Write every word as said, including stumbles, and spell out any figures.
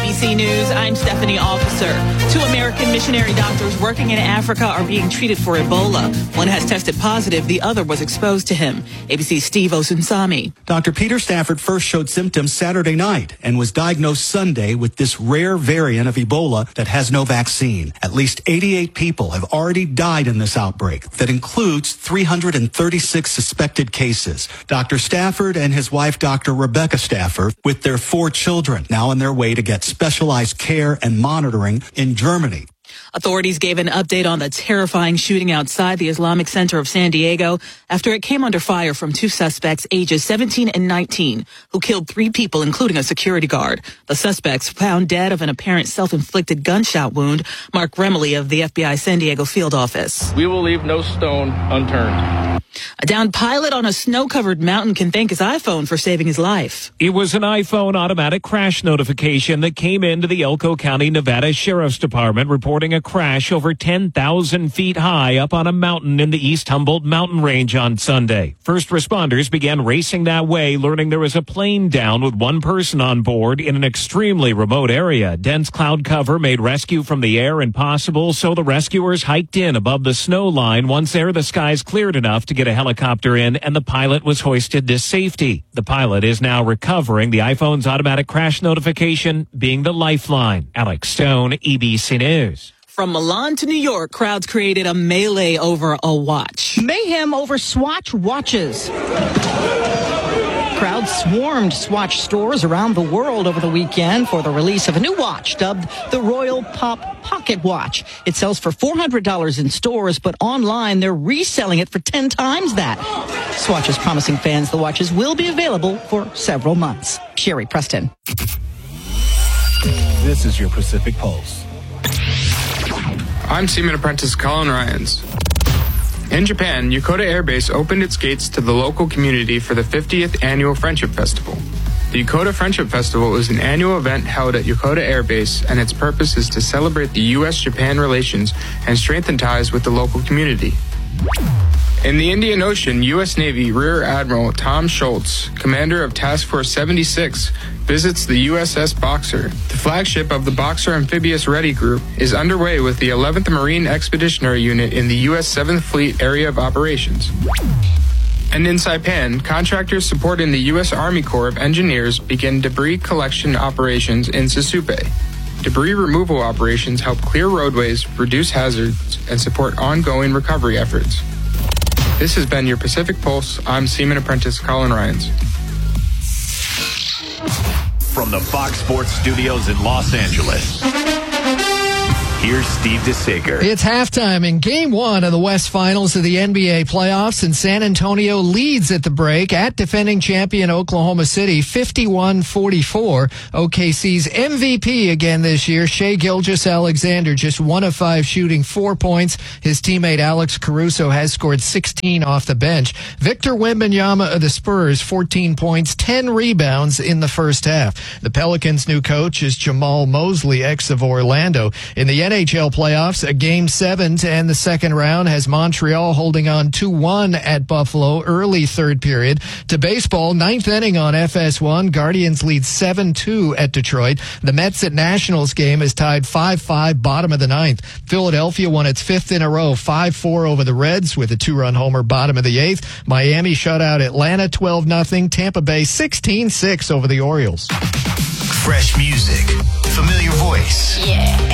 B C News, I'm Stephanie Officer. Two American missionary doctors working in Africa are being treated for Ebola. One has tested positive, the other was exposed to him. A B C's Steve Osunsami. Doctor Peter Stafford first showed symptoms Saturday night and was diagnosed Sunday with this rare variant of Ebola that has no vaccine. At least eighty-eight people have already died in this outbreak that includes three hundred thirty-six suspected cases. Doctor Stafford and his wife, Doctor Rebecca Stafford, with their four children, now on their way to get specialized care and monitoring in Germany. Authorities gave an update on the terrifying shooting outside the Islamic Center of San Diego after it came under fire from two suspects ages seventeen and nineteen who killed three people, including a security guard. The suspects found dead of an apparent self-inflicted gunshot wound. Mark Remley of the F B I San Diego field office. We will leave no stone unturned. A downed pilot on a snow-covered mountain can thank his iPhone for saving his life. It was an iPhone automatic crash notification that came into the Elko County, Nevada Sheriff's Department reporting a crash over ten thousand feet high up on a mountain in the East Humboldt mountain range on Sunday. First responders began racing that way, learning there was a plane down with one person on board in an extremely remote area. Dense cloud cover made rescue from the air impossible, so the rescuers hiked in above the snow line. Once there, the skies cleared enough to get a helicopter in, and the pilot was hoisted to safety. The pilot is now recovering, the iPhone's automatic crash notification being the lifeline. Alex Stone, E B C News. From Milan to New York, crowds created a melee over a watch. Mayhem over Swatch watches. Crowds swarmed Swatch stores around the world over the weekend for the release of a new watch dubbed the Royal Pop Pocket Watch. It sells for four hundred dollars in stores, but online they're reselling it for ten times that. Swatch is promising fans the watches will be available for several months. Sherry Preston. This is your Pacific Pulse. I'm Seaman Apprentice Colin Ryans. In Japan, Yokota Air Base opened its gates to the local community for the fiftieth Annual Friendship Festival. The Yokota Friendship Festival is an annual event held at Yokota Air Base, and its purpose is to celebrate the U S Japan relations and strengthen ties with the local community. In the Indian Ocean, U S Navy Rear Admiral Tom Schultz, commander of Task Force seventy-six, visits the U S S Boxer. The flagship of the Boxer Amphibious Ready Group is underway with the eleventh Marine Expeditionary Unit in the U S seventh Fleet Area of Operations. And in Saipan, contractors supporting the U S Army Corps of Engineers begin debris collection operations in Sisupe. Debris removal operations help clear roadways, reduce hazards, and support ongoing recovery efforts. This has been your Pacific Pulse. I'm Seaman Apprentice Colin Ryans. From the Fox Sports Studios in Los Angeles, here's Steve DeSager. It's halftime in Game one of the West Finals of the N B A playoffs, and San Antonio leads at the break at defending champion Oklahoma City, fifty-one forty-four. O K C's M V P again this year, Shai Gilgeous-Alexander, just one of five shooting four points. His teammate Alex Caruso has scored sixteen off the bench. Victor Wembanyama of the Spurs, fourteen points, ten rebounds in the first half. The Pelicans' new coach is Jamal Mosley, ex of Orlando. In the N H L playoffs, a game seven to end the second round has Montreal holding on two one at Buffalo early third period. To baseball, ninth inning on F S one, Guardians lead seven two at Detroit. The Mets at Nationals game is tied five five bottom of the ninth. Philadelphia won its fifth in a row, five four over the Reds with a two-run homer bottom of the eighth. Miami shut out Atlanta twelve nothing. Tampa Bay sixteen six over the Orioles. Fresh music, familiar voice. Yeah.